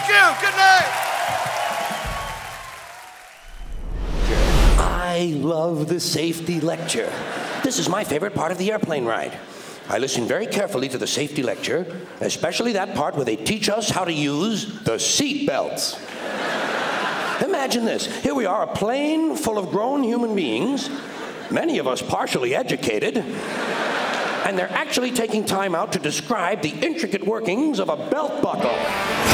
Thank you. Good night. I love the safety lecture. This is my favorite part of the airplane ride. I listen very carefully to the safety lecture, especially that part where they teach us how to use the seat belts. Imagine this. Here we are, a plane full of grown human beings, many of us partially educated, and they're actually taking time out to describe the intricate workings of a belt buckle.